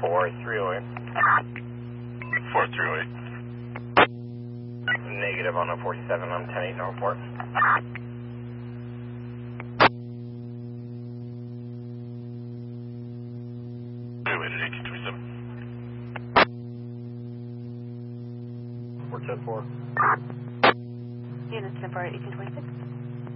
4308. 4308. Negative on 047 on 108 Northport. Related 1827. 410-4. Units 10-4, 1826.